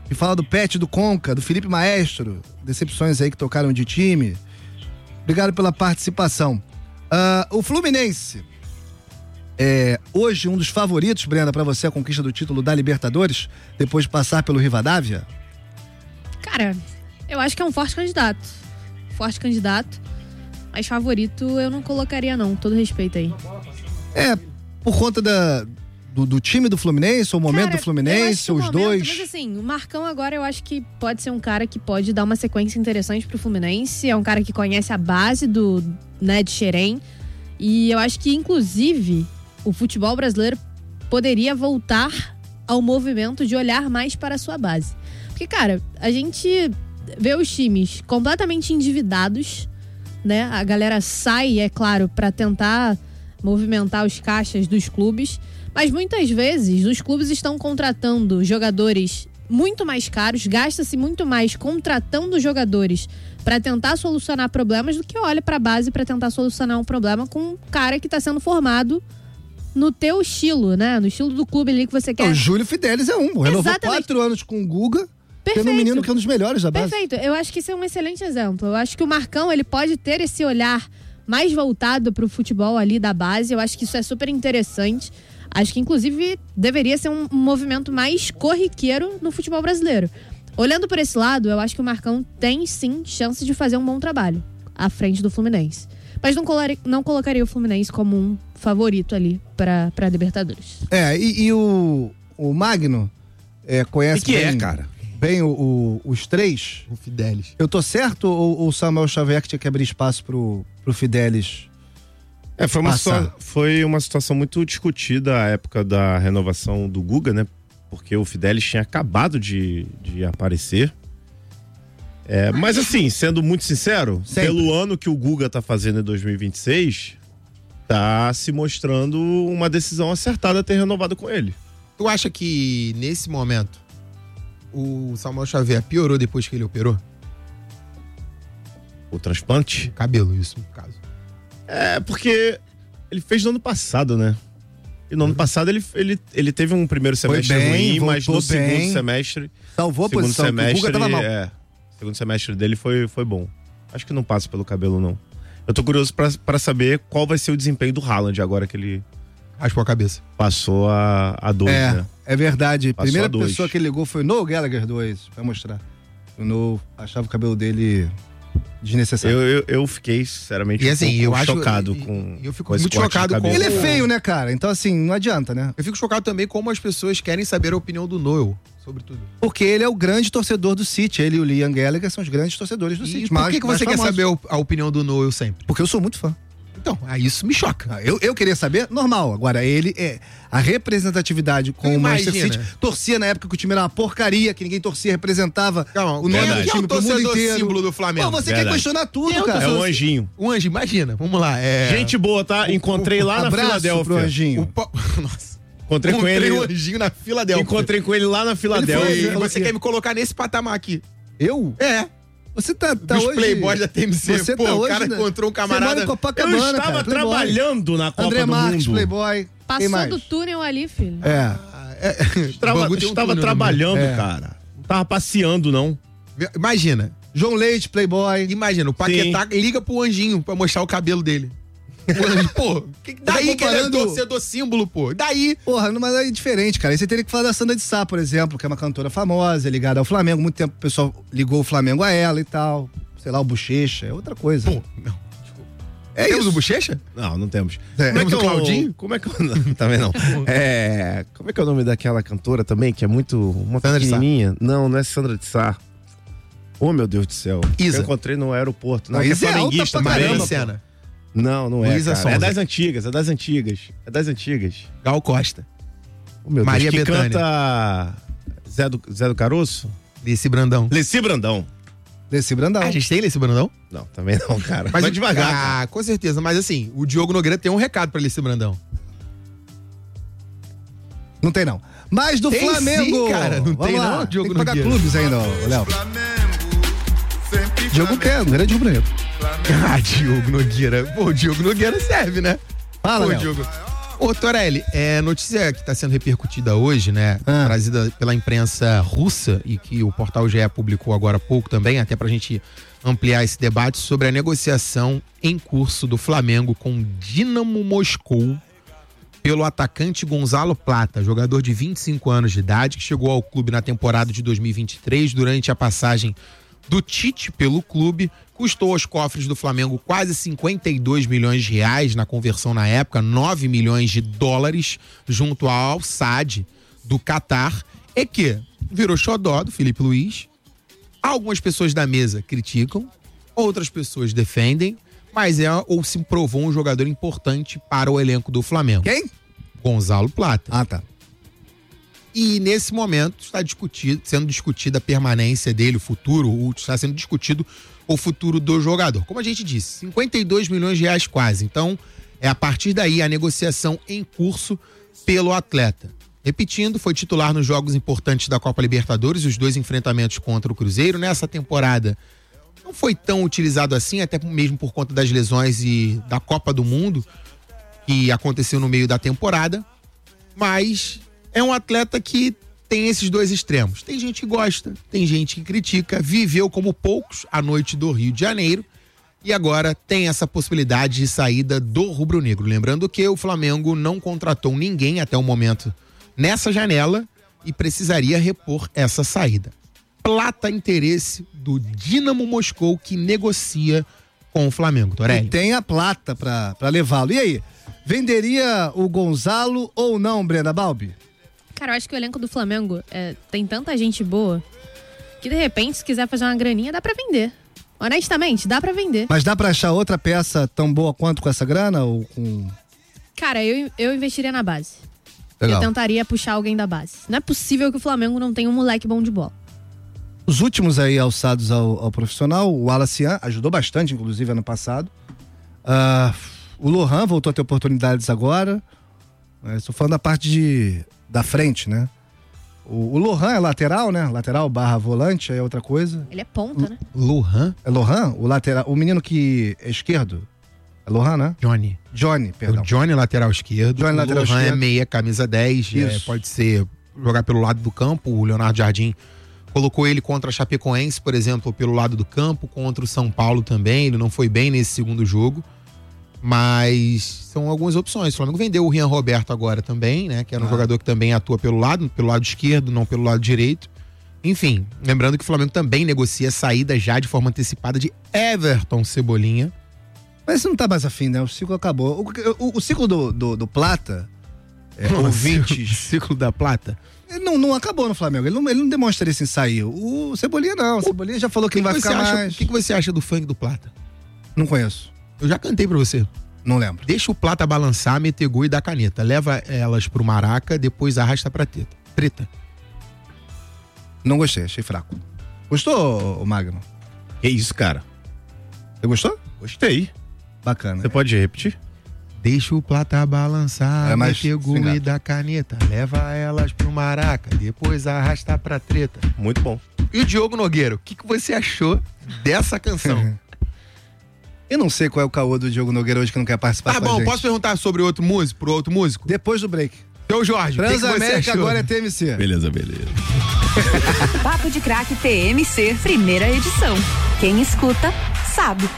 que fala do Pet, do Conca, do Felipe Maestro, decepções aí que tocaram de time. Obrigado pela participação. O Fluminense é hoje um dos favoritos, Brenda, pra você a conquista do título da Libertadores, depois de passar pelo Rivadavia? Cara, eu acho que é um forte candidato. Mas favorito eu não colocaria não, todo respeito aí. Por conta do time do Fluminense, o momento do Fluminense, os dois. Mas assim, o Marcão agora eu acho que pode ser um cara que pode dar uma sequência interessante pro Fluminense. É um cara que conhece a base de Xerém. E eu acho que, inclusive, o futebol brasileiro poderia voltar ao movimento de olhar mais para a sua base. Porque, cara, a gente vê os times completamente endividados, né? A galera sai, é claro, para tentar movimentar os caixas dos clubes, mas muitas vezes os clubes estão contratando jogadores muito mais caros, gasta-se muito mais contratando jogadores para tentar solucionar problemas do que olha para a base para tentar solucionar um problema com um cara que está sendo formado no teu estilo, né? No estilo do clube ali que você quer. O Júlio Fidelis é renovou 4 anos com o Guga. Tendo um menino que é um dos melhores da base. Perfeito, eu acho que isso é um excelente exemplo. Eu acho que o Marcão, ele pode ter esse olhar mais voltado pro futebol ali da base. Eu acho que isso é super interessante. Acho que, inclusive, deveria ser um movimento mais corriqueiro no futebol brasileiro. Olhando por esse lado, eu acho que o Marcão tem, sim, chance de fazer um bom trabalho à frente do Fluminense. Mas não colocaria o Fluminense como um favorito ali pra Libertadores. E o Magno conhece bem, cara? Bem os três. O Fidelis. Eu tô certo ou o Samuel Xavier que tinha que abrir espaço pro Fidelis? Foi uma situação muito discutida à época da renovação do Guga, né? Porque o Fidelis tinha acabado de aparecer. Mas assim, sendo muito sincero, pelo ano que o Guga tá fazendo em 2026, tá se mostrando uma decisão acertada ter renovado com ele. Tu acha que nesse momento o Samuel Xavier piorou depois que ele operou? O transplante? Cabelo, isso, no caso. Porque ele fez no ano passado, né? E no ano passado ele teve um primeiro semestre ruim, mas no segundo semestre... Salvou a posição, o Guga tava mal. O segundo semestre dele foi bom. Acho que não passa pelo cabelo, não. Eu tô curioso pra saber qual vai ser o desempenho do Haaland agora que ele... Raspou a cabeça. Passou a 2, né? É verdade. Passou Primeira a 2. pessoa que ele ligou foi o Noel Gallagher 2, pra mostrar. O Noel achava o cabelo dele desnecessário. Eu fiquei, sinceramente, e assim, chocado com... Eu fico muito chocado com... Ele é feio, né, cara? Então, assim, não adianta, né? Eu fico chocado também como as pessoas querem saber a opinião do Noel sobre tudo. Porque ele é o grande torcedor do City. Ele e o Liam Gallagher são os grandes torcedores do City. E por que você quer saber a opinião do Noel sempre? Porque eu sou muito fã. Então, isso me choca. Eu queria saber, normal. Agora, ele a representatividade com o Manchester City. Torcia na época que o time era uma porcaria, que ninguém torcia, representava o nome do time pro mundo inteiro. Símbolo do Flamengo. Você quer questionar tudo, cara. É um anjinho. Um anjinho, imagina. Vamos lá. Gente boa, tá? Encontrei lá na Filadélfia. Pro anjinho. Nossa. Encontrei com ele. o anjinho na Filadélfia. Encontrei com ele lá na Filadélfia. Você quer me colocar nesse patamar aqui? Eu? Você tá dos hoje... Playboys da TMC. Você pô, tá o hoje, cara encontrou um camarada... Você mora em Copacabana, eu estava trabalhando na Copa André do Marques, Mundo. Playboy. Passou do túnel ali, filho. Estava trabalhando, cara. Não tava passeando, não. Imagina. João Leite, Playboy. Imagina, o Paquetá liga pro anjinho pra mostrar o cabelo dele. Pô, daí que ele é torcedor símbolo, pô. Daí. Porra, mas é diferente, cara. Aí você teria que falar da Sandra de Sá, por exemplo, que é uma cantora famosa, ligada ao Flamengo. Muito tempo o pessoal ligou o Flamengo a ela e tal. Sei lá, o Bochecha, é outra coisa. Pô, não. Temos o Bochecha? Não temos. Temos o Claudinho? Como é que não, também não. Como é que é o nome daquela cantora também, que é uma pequenininha? Não é Sandra de Sá. Oh, meu Deus do céu. Isa. Eu encontrei no aeroporto. Não, Isa é flamenguista, Maria Cena. Não é, Luísa cara. Sonza. É das antigas. Gal Costa. Oh, meu Maria Deus, que Bethânia. Canta Zé do Caroço? Leci Brandão. Leci Brandão. A gente tem Leci Brandão? Não, também não, cara. Mas vai devagar. Cara. Com certeza. Mas assim, o Diogo Nogueira tem um recado pra Leci Brandão. Não tem, não. Mas do tem Flamengo. Sim, cara. Não tem, lá. não, Diogo tem que pagar Nogueira. clubes ainda, Léo. Diogo quer, um grande rubro-negro. Diogo Nogueira. Pô, o Diogo Nogueira serve, né? Fala, Pô, Léo. Diogo. Ô, Torelli, notícia que está sendo repercutida hoje, né? Trazida pela imprensa russa e que o portal GE publicou agora há pouco também, até pra gente ampliar esse debate sobre a negociação em curso do Flamengo com Dinamo Moscou pelo atacante Gonzalo Plata, jogador de 25 anos de idade, que chegou ao clube na temporada de 2023 durante a passagem do Tite pelo clube. Custou aos cofres do Flamengo quase 52 milhões de reais, na conversão na época, 9 milhões de dólares, junto ao Al-Sadd do Catar, e que virou xodó do Felipe Luiz. Algumas pessoas da mesa criticam, outras pessoas defendem, mas ou se provou um jogador importante para o elenco do Flamengo. Quem? Gonzalo Plata. Ah, tá. E nesse momento está sendo discutida a permanência dele, o futuro, está sendo discutido o futuro do jogador. Como a gente disse, 52 milhões de reais quase. Então, é a partir daí a negociação em curso pelo atleta. Repetindo, foi titular nos jogos importantes da Copa Libertadores, os 2 enfrentamentos contra o Cruzeiro. Nessa temporada, não foi tão utilizado assim, até mesmo por conta das lesões e da Copa do Mundo, que aconteceu no meio da temporada. Mas é um atleta que tem esses 2 extremos. Tem gente que gosta, tem gente que critica, viveu como poucos a noite do Rio de Janeiro e agora tem essa possibilidade de saída do rubro-negro. Lembrando que o Flamengo não contratou ninguém até o momento nessa janela e precisaria repor essa saída. Plata interesse do Dinamo Moscou, que negocia com o Flamengo, Torelli. E tem a Plata pra levá-lo. E aí, venderia o Gonzalo ou não, Brenda Balbi? Cara, eu acho que o elenco do Flamengo tem tanta gente boa que, de repente, se quiser fazer uma graninha, dá pra vender. Honestamente, dá pra vender. Mas dá pra achar outra peça tão boa quanto com essa grana? Ou com... Cara, eu investiria na base. Legal. Eu tentaria puxar alguém da base. Não é possível que o Flamengo não tenha um moleque bom de bola. Os últimos aí alçados ao profissional, o Wallace ajudou bastante, inclusive, ano passado. O Lohan voltou a ter oportunidades agora. Estou falando da parte da frente, né? O Lohan é lateral, né? Lateral / volante, é outra coisa. Ele é ponta, né? Lohan? É Lohan? O lateral, o menino que é esquerdo? É Lohan, né? Johnny, perdão. O Johnny, lateral esquerdo. Johnny, lateral Lohan esquerdo. é meia, camisa 10. Pode ser jogar pelo lado do campo. O Leonardo Jardim colocou ele contra a Chapecoense, por exemplo, pelo lado do campo, contra o São Paulo também. Ele não foi bem nesse segundo jogo. Mas são algumas opções. O Flamengo vendeu o Rian Roberto agora também, né? Que era um jogador que também atua pelo lado esquerdo, não pelo lado direito. Enfim, lembrando que o Flamengo também negocia a saída já de forma antecipada de Everton Cebolinha. Mas você não tá mais afim, né? O ciclo acabou. O ciclo do Plata, ouvintes... O ciclo da Plata? Ele não acabou no Flamengo. Ele não demonstra isso em sair. O Cebolinha não. O Cebolinha já falou que não vai ficar mais. O que você acha do funk do Plata? Não conheço. Eu já cantei pra você. Não lembro. Deixa o Plata balançar, meter gol e dar caneta. Leva elas pro Maraca, depois arrasta pra treta. Não gostei, achei fraco. Gostou, Magno? Que isso, cara? Você gostou? Gostei. Bacana. Você pode repetir? Deixa o Plata balançar, meter gol swingado. e dar caneta. Leva elas pro Maraca, depois arrasta pra treta. Muito bom. E o Diogo Nogueira, o que você achou dessa canção? Eu não sei qual é o caô do Diogo Nogueira hoje que não quer participar com a gente. Posso perguntar sobre outro músico? Depois do break. Seu Jorge, o que você Transamérica achou? agora é TMC. Beleza. Papo de Craque TMC, primeira edição. Quem escuta, sabe.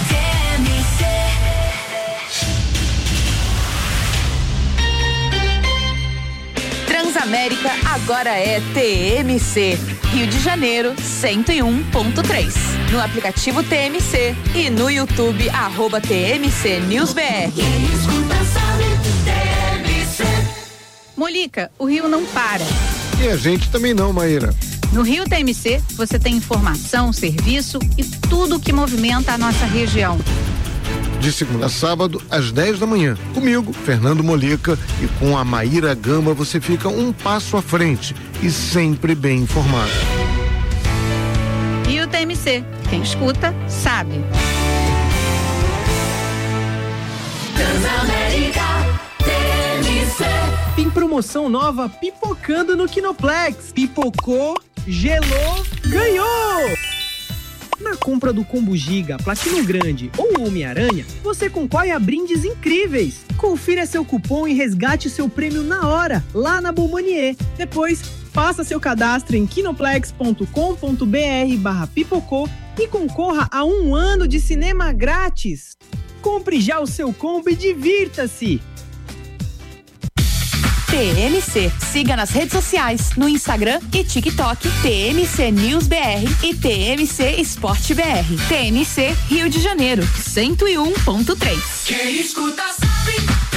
Transamérica agora é TMC. Rio de Janeiro, 101.3. No aplicativo TMC e no YouTube, @TMC News BR. Molica, o Rio não para. E a gente também não, Maíra. No Rio TMC, você tem informação, serviço e tudo que movimenta a nossa região. De segunda a sábado, às 10 da manhã. Comigo, Fernando Molica, e com a Maíra Gamba você fica um passo à frente e sempre bem informado. Rio TMC, quem escuta, sabe. Tem promoção nova pipocando no Kinoplex. Pipocou, gelou, ganhou! Na compra do Combo Giga, Platino Grande ou Homem-Aranha, você concorre a brindes incríveis. Confira seu cupom e resgate seu prêmio na hora, lá na Bombonier. Depois, faça seu cadastro em kinoplex.com.br/pipocô e concorra a 1 ano de cinema grátis. Compre já o seu combo e divirta-se! TMC. Siga nas redes sociais, no Instagram e TikTok, TMC News BR e TMC Esporte BR. TMC Rio de Janeiro, 101.3. Quem escuta sabe.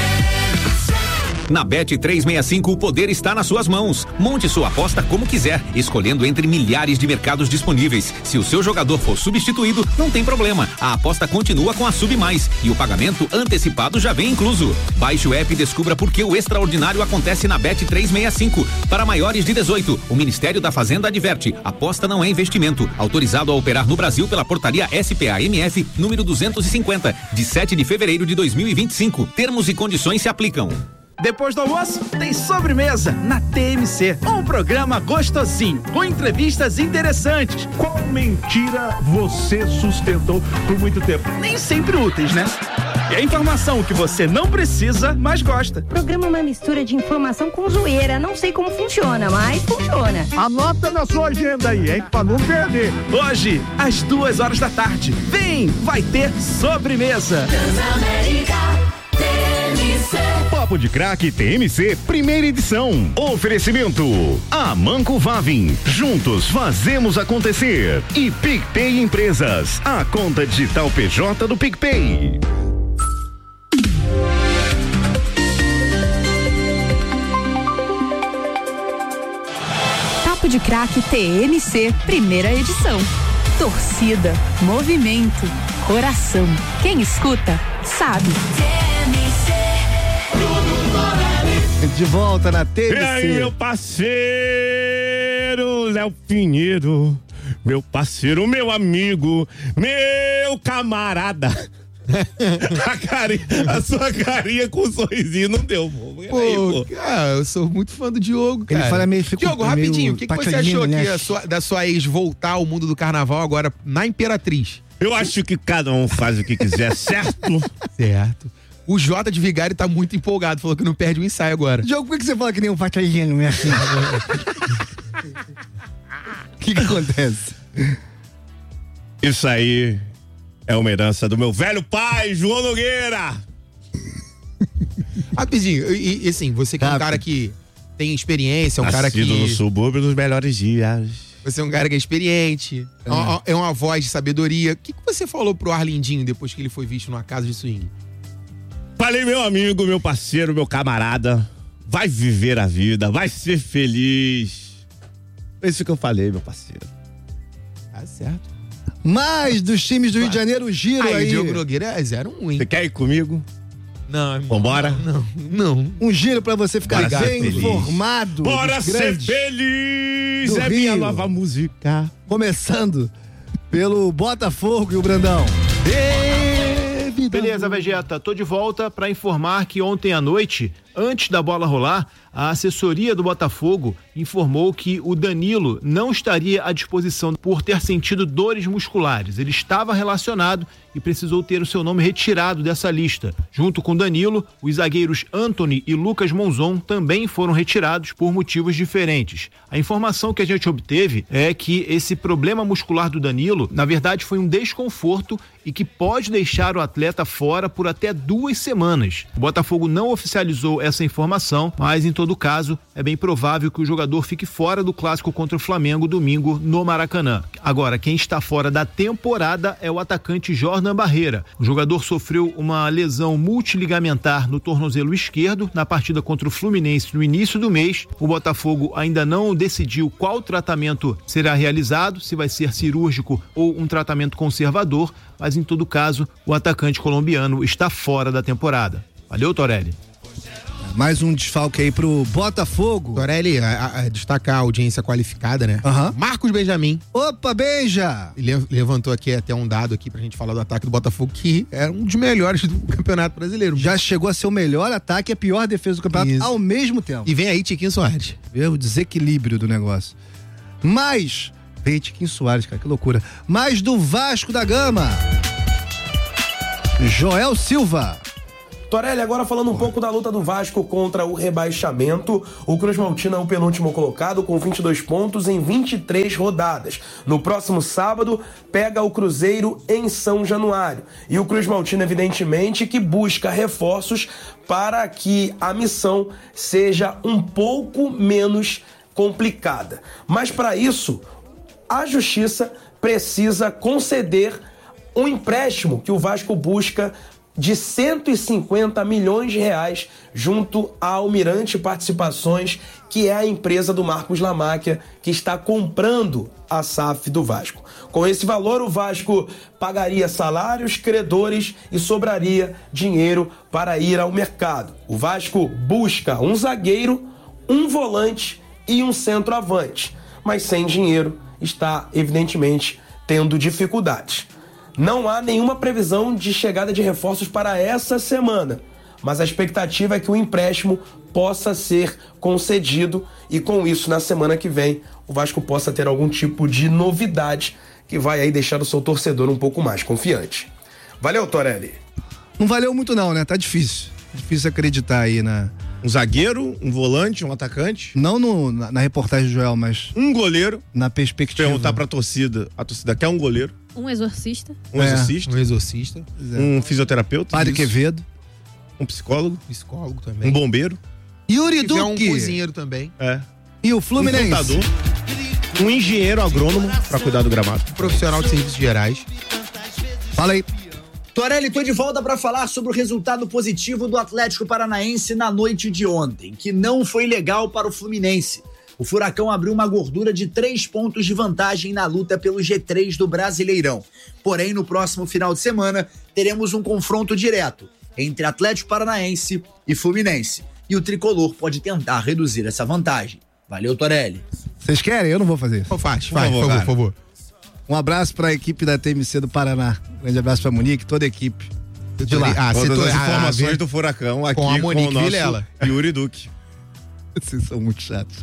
Na Bet365 o poder está nas suas mãos. Monte sua aposta como quiser, escolhendo entre milhares de mercados disponíveis. Se o seu jogador for substituído, não tem problema. A aposta continua com a Sub Mais e o pagamento antecipado já vem incluso. Baixe o app e descubra por que o extraordinário acontece na Bet365. Para maiores de 18, o Ministério da Fazenda adverte: aposta não é investimento. Autorizado a operar no Brasil pela portaria SPAMF número 250, de 7 de fevereiro de 2025. Termos e condições se aplicam. Depois do almoço, tem sobremesa na TMC. Um programa gostosinho, com entrevistas interessantes. Qual mentira você sustentou por muito tempo? Nem sempre úteis, né? E a informação que você não precisa, mas gosta. O programa é uma mistura de informação com zoeira. Não sei como funciona, mas funciona. Anota na sua agenda aí, hein? Pra não perder. Hoje, às 2h da tarde. Vem, vai ter sobremesa. Papo de Craque TMC, primeira edição. Oferecimento: Amanco Vavin. Juntos fazemos acontecer. E PicPay Empresas, a conta digital PJ do PicPay. Papo de Craque TMC, primeira edição. Torcida, movimento, coração. Quem escuta, sabe. De volta na TMC. E aí, meu parceiro, Léo Pinheiro, meu parceiro, meu amigo, meu camarada. A sua carinha com um sorrisinho não deu, pô. Cara, eu sou muito fã do Diogo, cara. Ele fala meio... Diogo, rapidinho, o que você achou aqui da sua ex voltar ao mundo do carnaval agora na Imperatriz? Eu acho que cada um faz o que quiser, certo? Certo. O Jota de Vigário tá muito empolgado, falou que não perde o ensaio agora. Diogo, por que você fala que nem um patagino, né? Assim? O que acontece? Isso aí é uma herança do meu velho pai, João Nogueira. Rapidinho, e assim, você que é um cara que tem experiência, um cara que... no subúrbio dos melhores dias. Você é um cara que é experiente, é uma voz de sabedoria. O que você falou pro Arlindinho depois que ele foi visto numa casa de swing? Falei, meu amigo, meu parceiro, meu camarada, vai viver a vida, vai ser feliz. É isso que eu falei, meu parceiro. Tá certo. Mais dos times do Rio de Janeiro, o giro aí. O Diogo Nogueira é 0-1, hein? Você quer ir comigo? Não, irmão. Vambora? Não. Um giro pra você ficar bem feliz. informado. Bora ser feliz! É minha nova música. Começando pelo Botafogo e o Brandão. Beleza, Vegeta, tô de volta para informar que ontem à noite, antes da bola rolar, a assessoria do Botafogo informou que o Danilo não estaria à disposição por ter sentido dores musculares. Ele estava relacionado e precisou ter o seu nome retirado dessa lista. Junto com Danilo, os zagueiros Antony e Lucas Monzon também foram retirados por motivos diferentes. A informação que a gente obteve é que esse problema muscular do Danilo, na verdade, foi um desconforto e que pode deixar o atleta fora por até 2 semanas. O Botafogo não oficializou essa informação, mas em todo caso, é bem provável que o jogador fique fora do clássico contra o Flamengo domingo no Maracanã. Agora, quem está fora da temporada é o atacante Jordan Barreira. O jogador sofreu uma lesão multiligamentar no tornozelo esquerdo na partida contra o Fluminense no início do mês. O Botafogo ainda não decidiu qual tratamento será realizado, se vai ser cirúrgico ou um tratamento conservador, mas em todo caso, o atacante colombiano está fora da temporada. Valeu, Torelli. Mais um desfalque aí pro Botafogo. Torelli, a destacar a audiência qualificada, né? Marcos Benjamin. Opa, Benja! Ele levantou aqui até um dado aqui pra gente falar do ataque do Botafogo, que era um dos melhores do Campeonato Brasileiro. Já chegou a ser o melhor ataque e a pior defesa do campeonato ao mesmo tempo. E vem aí Tiquinho Soares. Vê o desequilíbrio do negócio. Mas Tiquinho Soares, cara, que loucura. Mais do Vasco da Gama. Joel Silva. Torelli, agora falando um pouco da luta do Vasco contra o rebaixamento. O Cruz Maltino é o penúltimo colocado com 22 pontos em 23 rodadas. No próximo sábado, pega o Cruzeiro em São Januário. E o Cruz Maltino, evidentemente, que busca reforços para que a missão seja um pouco menos complicada. Mas para isso, a Justiça precisa conceder um empréstimo que o Vasco busca de 150 milhões de reais junto à Almirante Participações, que é a empresa do Marcos Lamáquia, que está comprando a SAF do Vasco. Com esse valor, o Vasco pagaria salários, credores e sobraria dinheiro para ir ao mercado. O Vasco busca um zagueiro, um volante e um centroavante, mas sem dinheiro está, evidentemente, tendo dificuldades. Não há nenhuma previsão de chegada de reforços para essa semana, mas a expectativa é que o empréstimo possa ser concedido e com isso, na semana que vem, o Vasco possa ter algum tipo de novidade que vai aí deixar o seu torcedor um pouco mais confiante. Valeu, Torelli. Não valeu muito não, né? Tá difícil. Difícil acreditar aí na... Um zagueiro, um volante, um atacante. Não na reportagem do Joel, mas... Um goleiro. Na perspectiva. Perguntar pra torcida. A torcida quer um goleiro. Um exorcista. Um exorcista. Um exorcista. Um fisioterapeuta. Padre Quevedo. Um psicólogo. Psicólogo também. Um bombeiro. Yuri Duque. Um cozinheiro também. É. E o Fluminense. Um contador. Um engenheiro agrônomo pra cuidar do gramado. Um profissional de serviços gerais. Fala aí. Torelli, tô de volta para falar sobre o resultado positivo do Atlético Paranaense na noite de ontem, que não foi legal para o Fluminense. O Furacão abriu uma gordura de 3 pontos de vantagem na luta pelo G3 do Brasileirão. Porém, no próximo final de semana, teremos um confronto direto entre Atlético Paranaense e Fluminense. E o Tricolor pode tentar reduzir essa vantagem. Valeu, Torelli. Vocês querem? Eu não vou fazer isso. Faz, por favor. Um abraço para a equipe da TMC do Paraná. Grande abraço para Monique, toda a equipe de lá. Todas as informações do Furacão aqui com a Monique com o nosso Vilela. Yuri Duque. Vocês são muito chatos.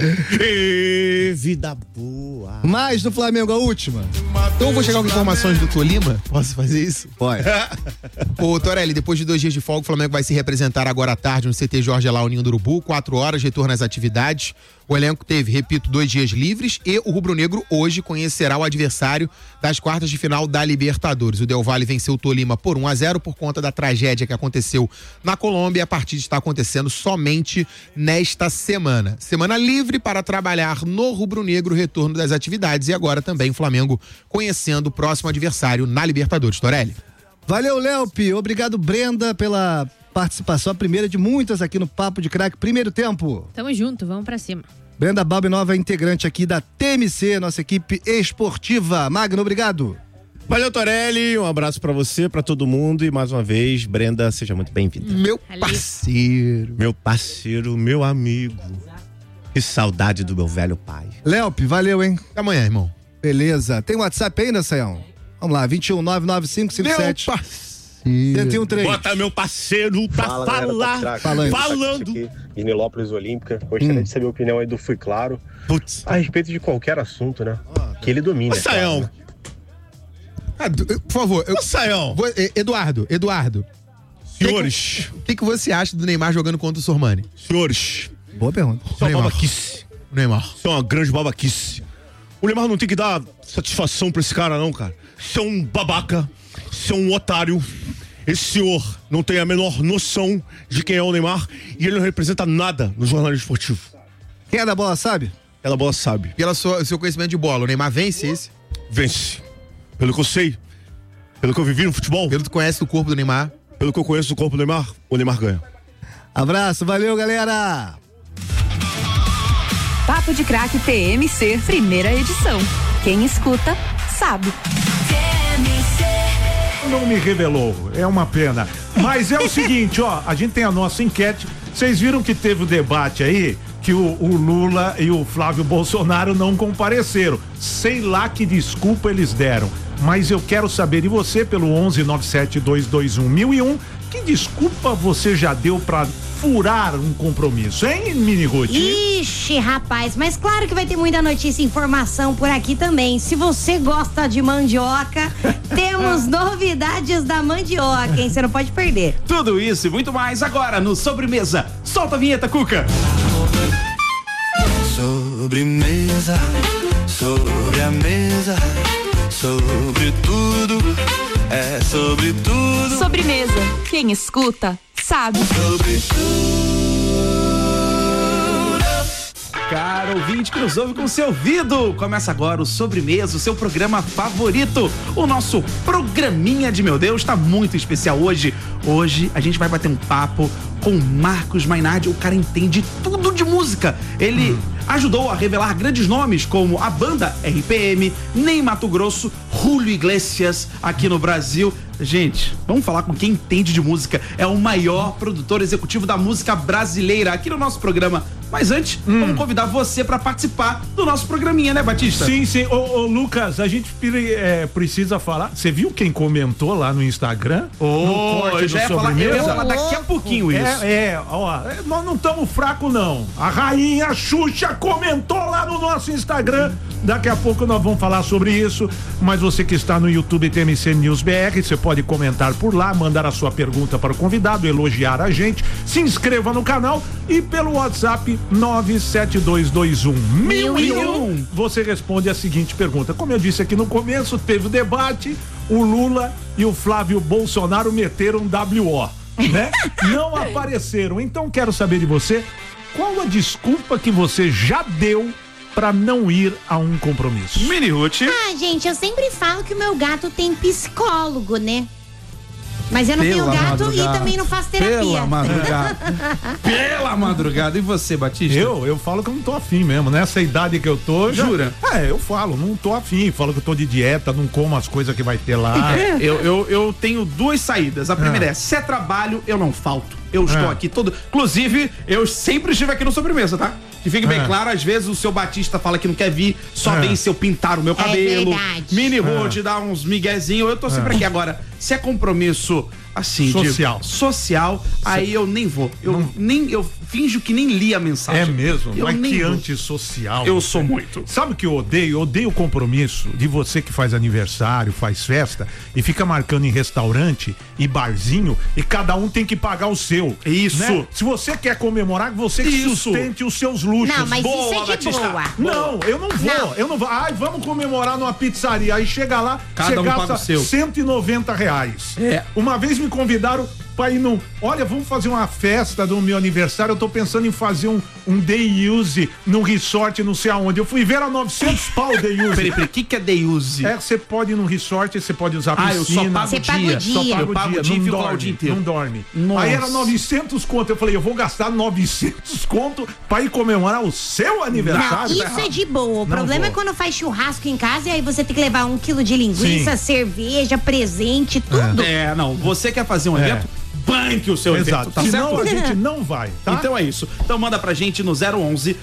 E vida boa. Mais do Flamengo, a última. Então eu vou chegar com informações do Tolima. Posso fazer isso? Pode. Ô, Torelli, depois de 2 dias de folga, o Flamengo vai se representar agora à tarde no CT Jorge Elao Ninho do Urubu, 4 horas, retorno às atividades. O elenco teve, repito, 2 dias livres e o rubro-negro hoje conhecerá o adversário das quartas de final da Libertadores. O Del Valle venceu o Tolima por 1-0 por conta da tragédia que aconteceu na Colômbia. A partida está acontecendo somente nesta semana. Semana livre para trabalhar no rubro-negro, retorno das atividades e agora também o Flamengo conhecendo o próximo adversário na Libertadores. Torelli. Valeu, Léopi. Obrigado, Brenda, pela participação, a primeira de muitas aqui no Papo de Craque. Primeiro tempo. Tamo junto, vamos pra cima. Brenda Balbi, nova integrante aqui da TMC, nossa equipe esportiva. Magno, obrigado. Valeu, Torelli. Um abraço pra você, pra todo mundo. E mais uma vez, Brenda, seja muito bem-vinda. Meu parceiro. Meu parceiro, meu amigo. Que saudade do meu velho pai. Léopi, valeu, hein? Até amanhã, irmão. Beleza. Tem WhatsApp ainda, Sayão? Vamos lá, 2199557. Meu parceiro. 103. Bota meu parceiro pra falar. Falando. Em Nilópolis Olímpica. Gostaria de saber a opinião aí do Fui Claro. Putz. A respeito de qualquer assunto, né? Que ele domina. Sayão. Claro, né? Por favor. Sayão. Eduardo. Senhores. O que você acha do Neymar jogando contra o Sormani? Senhores. Boa pergunta. Isso é uma babaquice. Neymar. Isso é uma grande babaquice. O Neymar não tem que dar satisfação pra esse cara, não, cara. Isso é um babaca. Isso é um otário. Esse senhor não tem a menor noção de quem é o Neymar e ele não representa nada no jornalismo esportivo. Quem é da bola sabe? Quem é da bola sabe. Pelo seu conhecimento de bola, o Neymar vence esse? Vence. Pelo que eu sei, pelo que eu vivi no futebol. Pelo que tu conhece do corpo do Neymar. Pelo que eu conheço do corpo do Neymar, o Neymar ganha. Abraço, valeu, galera! Papo de Craque TMC, primeira edição. Quem escuta, sabe. Não me revelou, é uma pena. Mas é o seguinte, ó, a gente tem a nossa enquete. Vocês viram que teve o debate aí, que o Lula e o Flávio Bolsonaro não compareceram. Sei lá que desculpa eles deram. Mas eu quero saber de você pelo 11 97 221 1001, que desculpa você já deu pra furar um compromisso, hein, Miniguti? Ixi, rapaz, mas claro que vai ter muita notícia e informação por aqui também. Se você gosta de mandioca, temos novidades da mandioca, hein? Você não pode perder. Tudo isso e muito mais agora no Sobremesa. Solta a vinheta, Cuca. Sobremesa, sobre a mesa, sobre tudo, é sobre tudo. Sobremesa. Quem escuta, sabe. Sobre Caro ouvinte que nos ouve com seu ouvido, começa agora o Sobremesa, o seu programa favorito, o nosso programinha de meu Deus, tá muito especial hoje. Hoje a gente vai bater um papo com Marcos Mainardi, o cara entende tudo de música. Ele ajudou a revelar grandes nomes como a banda RPM, Ney Matogrosso, Julio Iglesias aqui no Brasil. Gente, vamos falar com quem entende de música. É o maior produtor executivo da música brasileira aqui no nosso programa. Mas antes, vamos convidar você para participar do nosso programinha, né, Batista? Sim, sim. Ô, Lucas, a gente precisa falar. Você viu quem comentou lá no Instagram? Eu já ia falar daqui a pouquinho isso. Nós não estamos fracos, não. A rainha Xuxa comentou lá no nosso Instagram. Daqui a pouco nós vamos falar sobre isso. Mas você que está no YouTube TMC News BR, você pode comentar por lá, mandar a sua pergunta para o convidado, elogiar a gente, se inscreva no canal e pelo WhatsApp 972211001 você responde a seguinte pergunta. Como eu disse aqui no começo, teve o debate, o Lula e o Flávio Bolsonaro meteram WO, né? Não apareceram. Então quero saber de você, qual a desculpa que você já deu pra não ir a um compromisso? Mini Ruth. Gente, eu sempre falo que o meu gato tem psicólogo, né? Mas eu não tenho gato e também não faço terapia. Pela madrugada. Pela madrugada. E você, Batista? Eu falo que eu não tô afim mesmo. Nessa idade que eu tô. Jura? Eu falo, não tô afim. Falo que eu tô de dieta, não como as coisas que vai ter lá. Eu tenho duas saídas. A primeira é: se é trabalho, eu não falto. Eu estou aqui todo. Inclusive, eu sempre estive aqui no Sobremesa, tá? Que fique bem claro, às vezes o seu Batista fala que não quer vir, só vem se eu pintar o meu cabelo. Mini Ruth, dá uns miguezinhos. Eu tô sempre aqui. Agora, se é compromisso assim, social, aí eu nem vou. Eu finjo que nem li a mensagem. É mesmo? Mas que antissocial. Eu sou muito. Sabe o que eu odeio? Eu odeio o compromisso de você que faz aniversário, faz festa e fica marcando em restaurante e barzinho e cada um tem que pagar o seu. Isso. Né? Se você quer comemorar, você que sustente os seus luxos. Não, mas isso é de Batista. boa. Não, eu não vou. Eu não vou. Ai, vamos comemorar numa pizzaria. Aí chega lá, cada você paga gasta o seu. R$190. Uma vez me convidaram pra ir olha, vamos fazer uma festa do meu aniversário, eu tô pensando em fazer um day use num resort não sei aonde. Eu fui ver a 900 pau day use. Peraí, o que é day use? Você pode ir num resort, você pode usar piscina. Eu só pago o dia. Só pago o dia, e fico lá o dia inteiro. Não dorme. Nossa. Aí era 900 conto, eu falei, eu vou gastar 900 conto pra ir comemorar o seu aniversário. Não, isso é de boa. O problema é quando faz churrasco em casa e aí você tem que levar 1 quilo de linguiça, cerveja, presente, tudo. Não, você quer fazer um evento? Banque o seu evento, tá Senão certo? a gente não vai, tá? Então é isso. Então manda pra gente no 011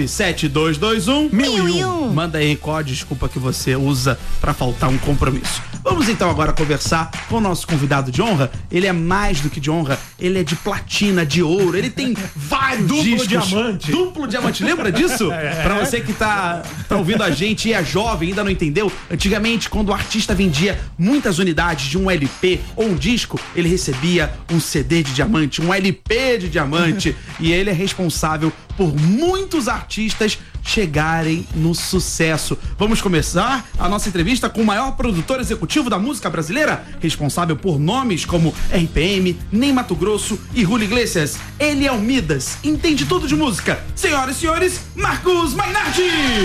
97221 1001. Manda aí qual a desculpa que você usa pra faltar um compromisso. Vamos então agora conversar com o nosso convidado de honra. Ele é mais do que de honra, ele é de platina, de ouro, ele tem vários discos. Diamante. Duplo diamante, lembra disso? Pra você que tá ouvindo a gente e é jovem, ainda não entendeu, antigamente quando o artista vendia muitas unidades de um LP ou um disco, ele recebia um CD de diamante, um LP de diamante. E ele é responsável por muitos artistas chegarem no sucesso. Vamos começar a nossa entrevista com o maior produtor executivo da música brasileira, responsável por nomes como RPM, Ney Matogrosso e Julio Iglesias. Ele é o Midas, entende tudo de música. Senhoras e senhores, Marcos Mainardi!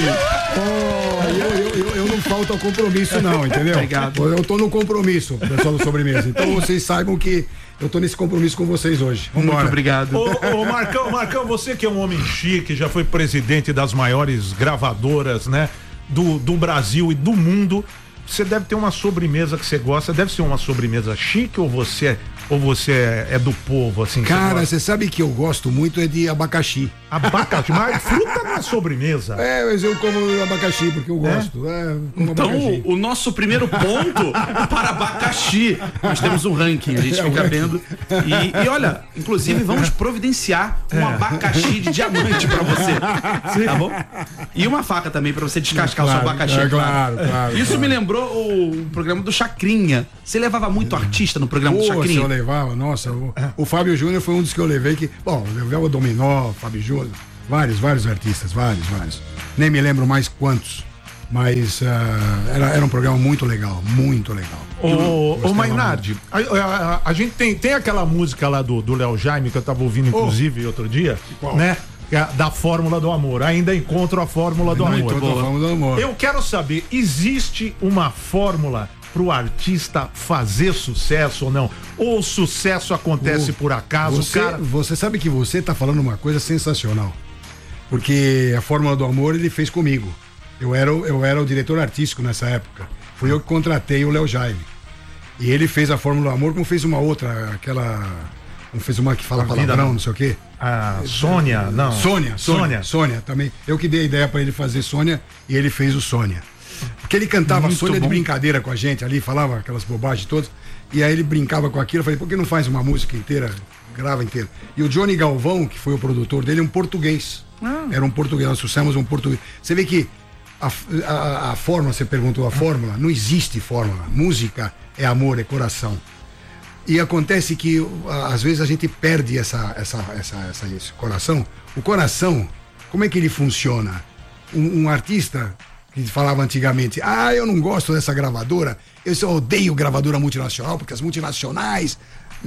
Eu não falto ao compromisso não, entendeu? Obrigado. Eu tô no compromisso, pessoal do Sobremesa. Então vocês saibam que eu tô nesse compromisso com vocês hoje. Vambora. Muito obrigado. Ô Marcão, você que é um homem chique, já foi presidente das maiores gravadoras, né? Do Brasil e do mundo. Você deve ter uma sobremesa que você gosta. Deve ser uma sobremesa chique ou você Ou você é do povo, assim? Cara, você sabe que eu gosto muito é de abacaxi. Abacaxi? Mas fruta não é sobremesa. Mas eu como abacaxi porque eu gosto. Como Então, abacaxi. o nosso primeiro ponto para abacaxi. Nós temos um ranking, a gente fica vendo. E olha, inclusive vamos providenciar um abacaxi de diamante pra você. Tá bom? E uma faca também pra você descascar o seu abacaxi. Claro. Isso me lembrou o programa do Chacrinha. Você levava muito artista no programa do Chacrinha? Eu levava, nossa. O Fábio Júnior foi um dos que eu levei que. Bom, eu levava o Dominó, Fábio Júnior. Vários artistas, vários. Nem me lembro mais quantos. Mas era um programa muito legal, muito legal. Ô Mainardi, a gente tem aquela música lá do Léo Jaime, que eu tava ouvindo inclusive outro dia, né? Da Fórmula do Amor. Ainda encontro a Fórmula do Amor. Eu quero saber, existe uma fórmula pro artista fazer sucesso ou não? Ou o sucesso acontece por acaso? Você sabe que você tá falando uma coisa sensacional. Porque a Fórmula do Amor ele fez comigo. Eu era o diretor artístico nessa época. Fui eu que contratei o Léo Jaime. E ele fez a Fórmula do Amor, como fez uma outra, aquela... Não fez uma que fala palavrão, não sei o quê. Sônia, não. Sônia também. Eu que dei a ideia pra ele fazer Sônia e ele fez o Sônia. Porque ele cantava Sônia de brincadeira com a gente ali, falava aquelas bobagens todas. E aí ele brincava com aquilo. Eu falei, por que não faz uma música inteira, grava inteira? E o Johnny Galvão, que foi o produtor dele, é um português. Era um português, nós trouxemos um português. Você vê que a fórmula, você perguntou a fórmula, não existe fórmula. Música é amor, é coração. E acontece que às vezes a gente perde esse coração. O coração, como é que ele funciona? Um artista que falava antigamente, eu não gosto dessa gravadora, eu só odeio gravadora multinacional, porque as multinacionais...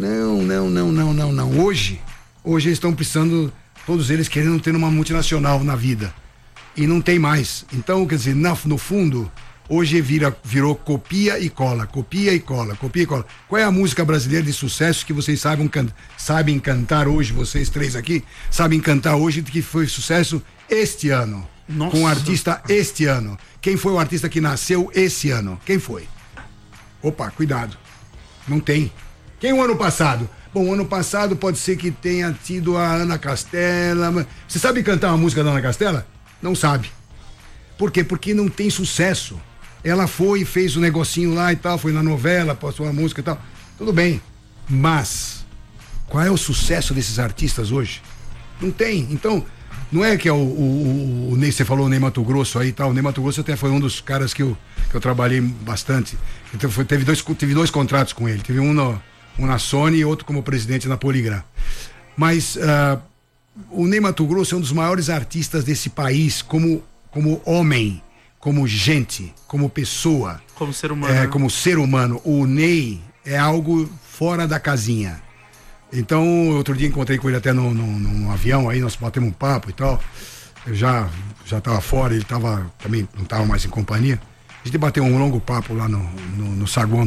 Não. Hoje eles estão precisando, todos eles querendo ter uma multinacional na vida. E não tem mais. Então, quer dizer, no fundo, hoje virou copia e cola. Qual é a música brasileira de sucesso que vocês sabem cantar hoje, vocês três aqui, sabem cantar hoje, que foi sucesso este ano? Nossa. Com um artista este ano. Quem foi o artista que nasceu esse ano? Quem foi? Opa, cuidado. Não tem. Quem o ano passado? Bom, o ano passado pode ser que tenha tido a Ana Castela. Você sabe cantar uma música da Ana Castela? Não sabe. Por quê? Porque não tem sucesso. Ela foi e fez o negocinho lá e tal, foi na novela, passou uma música e tal. Tudo bem. Mas, qual é o sucesso desses artistas hoje? Não tem. Então, não é que é o Ney, você falou o Ney Matogrosso aí e tal. O Ney Matogrosso até foi um dos caras que eu trabalhei bastante. Então, teve dois contratos com ele. Teve um na Sony e outro como presidente na Poligram. Mas o Ney Matogrosso é um dos maiores artistas desse país como homem, como gente, como pessoa. Como ser humano. Como ser humano. O Ney é algo fora da casinha. Então, outro dia encontrei com ele até num avião aí, nós batemos um papo e tal. Eu já estava fora, ele também não estava mais em companhia. A gente bateu um longo papo lá no saguão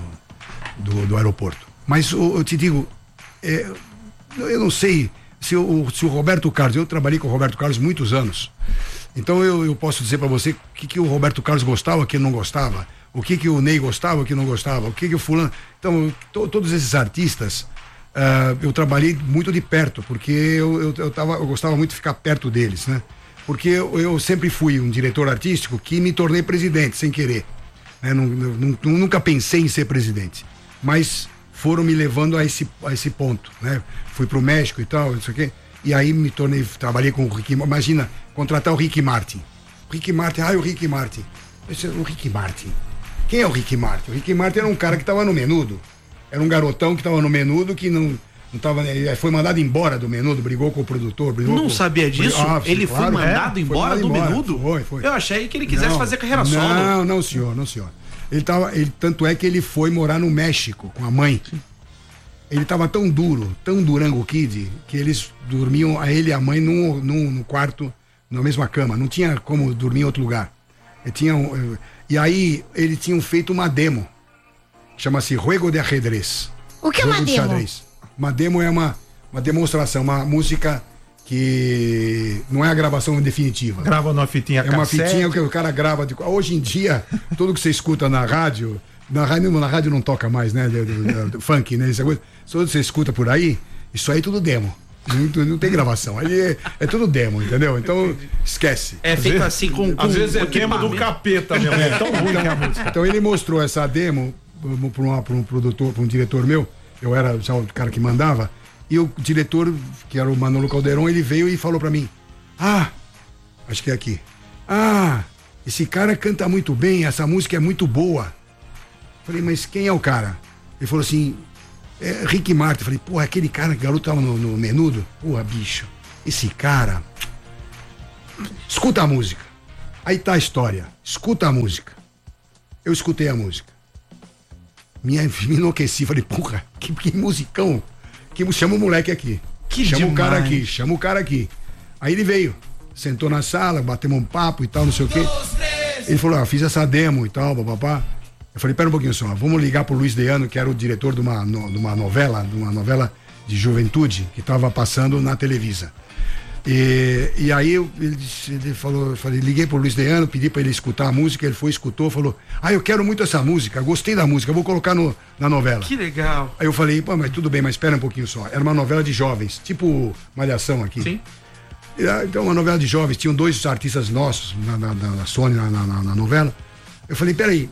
do aeroporto. Mas eu te digo, eu não sei se o Roberto Carlos, eu trabalhei com o Roberto Carlos muitos anos. Então eu posso dizer para você o que o Roberto Carlos gostava, o que ele não gostava, o que o Ney gostava, o que não gostava, o que o fulano... Então, todos esses artistas, eu trabalhei muito de perto, porque eu gostava muito de ficar perto deles, né? Porque eu sempre fui um diretor artístico que me tornei presidente, sem querer. Né? Nunca pensei em ser presidente, mas foram me levando a esse ponto, né? Fui pro México e tal, isso aqui, e aí trabalhei com o Ricky, imagina, contratar o Ricky Martin. O Ricky Martin. O Ricky Martin. Quem é o Ricky Martin? O Ricky Martin era um cara que estava no Menudo. Era um garotão que estava no Menudo, que não tava, foi mandado embora do Menudo, brigou com o produtor. Não sabia disso? Ele foi mandado embora do Menudo? Foi. Eu achei que ele quisesse fazer carreira solo. Não, senhor. Tanto é que ele foi morar no México com a mãe. Ele estava tão Durango Kid, que eles dormiam, ele e a mãe, num quarto, na mesma cama. Não tinha como dormir em outro lugar. E aí, eles tinham feito uma demo. Chama-se Juego de Ajedrez. O que é uma demo? Uma demo é uma demonstração, uma música que não é a gravação definitiva. Grava numa fitinha cassete. É uma fitinha que o cara grava. Hoje em dia, tudo que você escuta na rádio, Na rádio não toca mais, né? Do funk, né? Essa coisa. Só você escuta por aí, isso aí é tudo demo. Não tem gravação. Ali é tudo demo, entendeu? Então, esquece. É feito assim com às vezes é demo do capeta mesmo. É tão ruim que é a música. Então ele mostrou essa demo para um produtor, para um diretor meu. Eu era já o cara que mandava. E o diretor, que era o Manolo Calderon, ele veio e falou para mim: acho que é aqui. Esse cara canta muito bem, essa música é muito boa. Falei, mas quem é o cara? Ele falou assim, é Rick Martin. Falei, porra, aquele cara, que garoto tava no Menudo. Porra, bicho, esse cara. Escuta a música. Aí tá a história. Escuta a música. Eu escutei a música. Me enlouqueci. Falei, porra, que musicão. Chama o moleque aqui. Chama o cara aqui. Aí ele veio. Sentou na sala, batemos um papo e tal, não sei o quê. Ele falou, fiz essa demo e tal, papapá. Eu falei, pera um pouquinho só, vamos ligar pro Luiz Deano, que era o diretor de uma novela de juventude que estava passando na Televisa. E aí ele falou, eu falei, liguei pro Luiz Deano, pedi para ele escutar a música, ele foi, escutou, falou, eu quero muito essa música, gostei da música, vou colocar na novela. Que legal. Aí eu falei, pô, mas tudo bem, mas espera um pouquinho só. Era uma novela de jovens, tipo Malhação aqui. Sim. Então, uma novela de jovens, tinham 2 artistas nossos na Sony, na novela. Eu falei, peraí,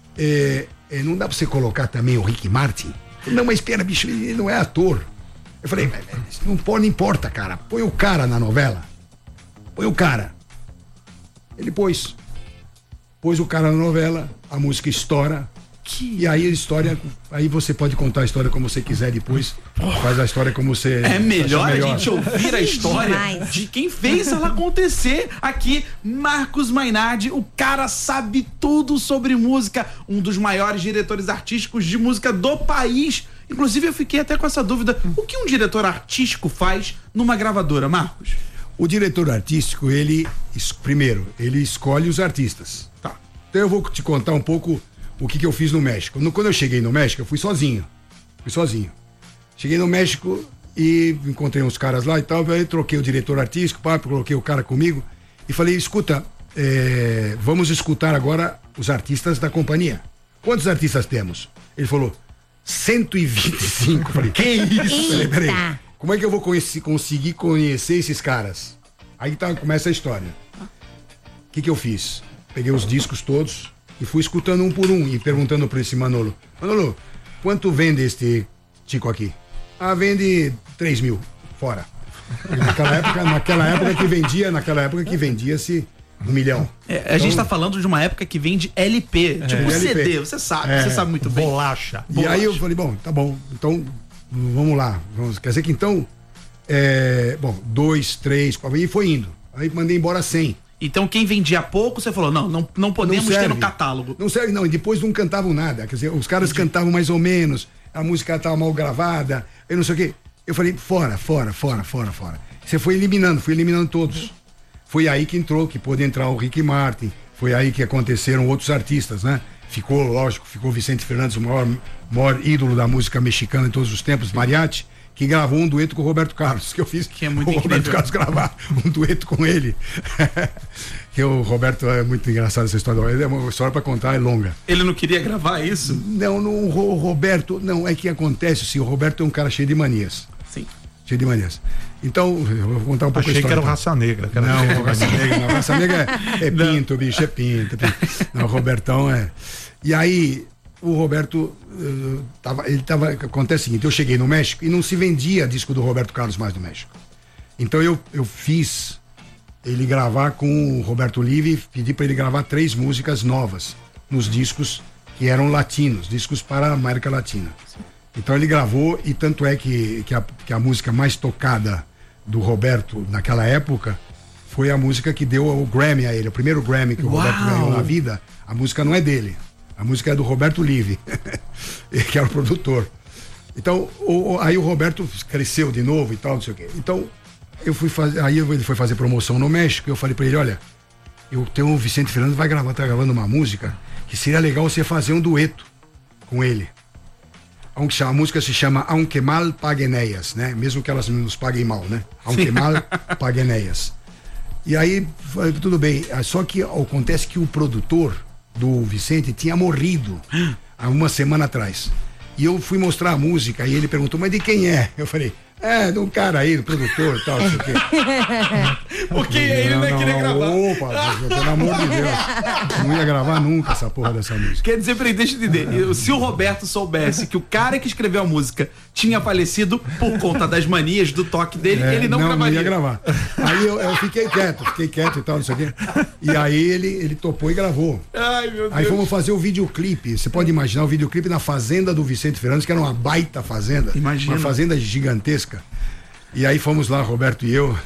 não dá pra você colocar também o Rick Martin? Não, mas espera, bicho, ele não é ator. Eu falei, não importa, cara, põe o cara na novela. Põe o cara. Ele pôs o cara na novela, a música estoura. E aí a história, aí você pode contar a história como você quiser depois, faz a história como você... É melhor a gente ouvir a história de quem fez ela acontecer. Aqui, Marcos Mainardi, o cara sabe tudo sobre música, um dos maiores diretores artísticos de música do país. Inclusive eu fiquei até com essa dúvida, o que um diretor artístico faz numa gravadora, Marcos? O diretor artístico, primeiro, ele escolhe os artistas. Tá. Então eu vou te contar um pouco o que eu fiz no México. Quando eu cheguei no México, eu fui sozinho. Cheguei no México e encontrei uns caras lá e tal, aí troquei o diretor artístico, coloquei o cara comigo e falei, escuta, vamos escutar agora os artistas da companhia. Quantos artistas temos? Ele falou, 125. Falei, que isso? Falei, peraí, como é que eu vou conseguir conhecer esses caras? Aí começa a história. O que eu fiz? Peguei os discos todos e fui escutando um por um e perguntando para esse Manolo, quanto vende este Tico aqui? Vende 3 mil, fora. Naquela época que vendia-se 1 milhão. A gente tá falando de uma época que vende LP, tipo CD, você sabe muito bem. Bolacha. E aí eu falei, bom, tá bom, então vamos lá. Quer dizer que então, 2, 3, 4, e foi indo. Aí mandei embora 100. Então quem vendia pouco, você falou, não podemos ter no catálogo. Não serve, não. E depois não cantavam nada. Quer dizer, os caras cantavam mais ou menos, a música estava mal gravada, eu não sei o quê. Eu falei, fora. Você fui eliminando todos. Foi aí que pôde entrar o Rick Martin, foi aí que aconteceram outros artistas, né? Ficou Vicente Fernandes, o maior ídolo da música mexicana em todos os tempos, mariachi, que gravou um dueto com o Roberto Carlos, que eu fiz que é muito incrível. Roberto Carlos gravar um dueto com ele. Que o Roberto é muito engraçado essa história. É uma história para contar, é longa. Ele não queria gravar isso? Não, o Roberto, não, é que acontece assim, o Roberto é um cara cheio de manias. Sim. Cheio de manias. Então, eu vou contar um pouco a história. Achei que era o Raça Negra. Não, o Raça Negra é pinto, bicho, é pinto. Não, o Robertão é... E aí, o Roberto, acontece o seguinte, eu cheguei no México e não se vendia disco do Roberto Carlos mais no México. Então eu fiz ele gravar com o Roberto Livi, pedi para ele gravar 3 músicas novas nos discos que eram latinos, discos para a América Latina. Então ele gravou e tanto é que a música mais tocada do Roberto naquela época foi a música que deu o Grammy a ele, o primeiro Grammy que o Roberto ganhou na vida. A música não é dele, a música é do Roberto Livi, que era o produtor. Então, aí o Roberto cresceu de novo e tal, não sei o quê. Então, aí ele foi fazer promoção no México e eu falei pra ele, olha, eu tenho o Vicente Fernandes, tá gravando uma música que seria legal você fazer um dueto com ele. A música se chama Aunque Mal Paguen Ellas, né? Mesmo que elas nos paguem mal, né? Aunque Mal Paguen Ellas. E aí, tudo bem. Só que acontece que o produtor do Vicente tinha morrido. há uma semana atrás. E eu fui mostrar a música e ele perguntou, mas de quem é? Eu falei, de um cara aí, do produtor e tal, não sei o quê. Porque ele não ia querer gravar. Opa, pelo amor de Deus. Não ia gravar nunca essa porra dessa música. Quer dizer, peraí, deixa eu entender. Se o Roberto soubesse que o cara que escreveu a música tinha falecido por conta das manias do toque dele, ele não gravaria. Não ia gravar. Aí eu fiquei quieto e tal, não sei o quê. E aí ele topou e gravou. Ai, meu Deus. Aí fomos fazer o videoclipe. Você pode imaginar o videoclipe na fazenda do Vicente Fernandes, que era uma baita fazenda. Imagina. Uma fazenda gigantesca. E aí fomos lá, Roberto e eu.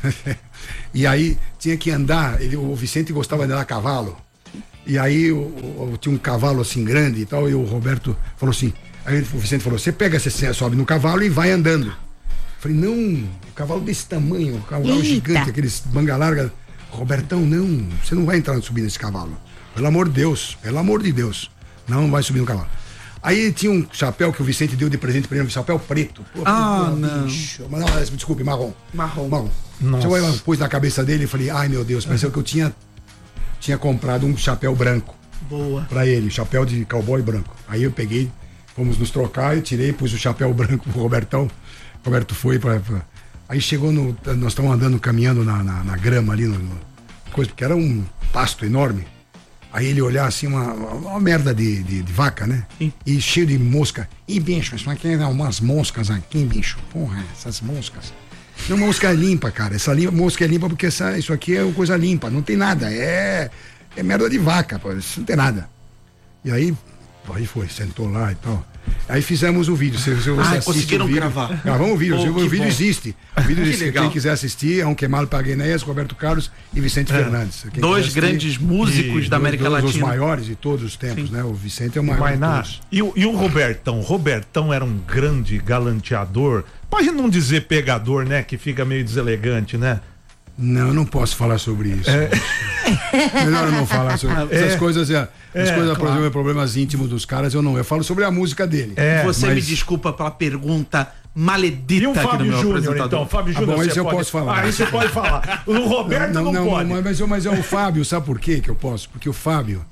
E aí tinha que andar. O Vicente gostava de andar a cavalo. E aí tinha um cavalo assim grande e tal. E o Roberto falou assim. Aí o Vicente falou: você pega, você sobe no cavalo e vai andando. Eu falei: não, um cavalo desse tamanho, um cavalo gigante, aqueles manga larga. Robertão, não, você não vai entrar subir nesse cavalo. Pelo amor de Deus. Não vai subir no cavalo. Aí tinha um chapéu que o Vicente deu de presente pra ele, um chapéu preto. Pô, não. Bicho. Não, desculpe, marrom. Marrom. Nossa. Eu pus na cabeça dele e falei, ai meu Deus, pareceu que eu tinha comprado um chapéu branco. Boa. Pra ele, chapéu de cowboy branco. Aí eu peguei, fomos nos trocar, eu tirei, pus o chapéu branco pro Robertão. O Roberto foi Aí chegou nós estávamos andando, caminhando na grama ali, coisa, porque era um pasto enorme. Aí ele olhar assim, uma merda de vaca, né? Sim. E cheio de mosca. E bicho, isso aqui é umas moscas aqui, bicho. Porra, essas moscas. Não, mosca é limpa, cara. Mosca é limpa porque isso aqui é uma coisa limpa. Não tem nada. É merda de vaca, pô. Isso não tem nada. E aí foi, sentou lá e tal. Aí fizemos o vídeo. Você conseguiram gravar. Gravamos o vídeo. O vídeo existe. O vídeo existe. Legal. Quem quiser assistir, é um Kemal Paguenés, Roberto Carlos e Vicente Fernandes. Quem dois grandes músicos da América Latina. Os maiores de todos os tempos, né? O Vicente é o maior de todos. E o Robertão? Robertão era um grande galanteador. Pode não dizer pegador, né? Que fica meio deselegante, né? Não, eu não posso falar sobre isso. Melhor eu não falar sobre essas coisas. Por exemplo, problemas íntimos dos caras, eu falo sobre a música dele. Você me desculpa pela pergunta maledita. E o Fábio Júnior, então? Fábio Júnior, isso eu posso falar. Aí você pode falar. O Roberto não pode. Mas é o Fábio, sabe por quê que eu posso? Porque o Fábio